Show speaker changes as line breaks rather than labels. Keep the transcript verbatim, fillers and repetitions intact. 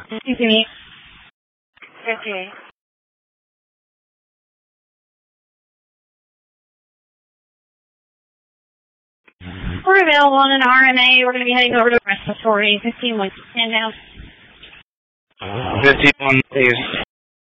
Excuse me.
Okay.
We're available on an R M A. We're going to be heading over to respiratory. fifteen one, stand down.
fifty-one, please.